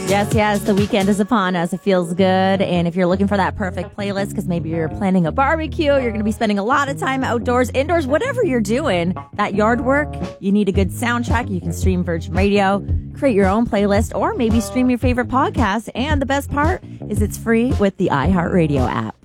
Yes, yes, the weekend is upon us. It feels good. And if you're looking for that perfect playlist, because maybe you're planning a barbecue, you're going to be spending a lot of time outdoors, indoors, whatever you're doing, that yard work, you need a good soundtrack. You can stream Virgin Radio, create your own playlist, or maybe stream your favorite podcast. And the best part is it's free with the iHeartRadio app.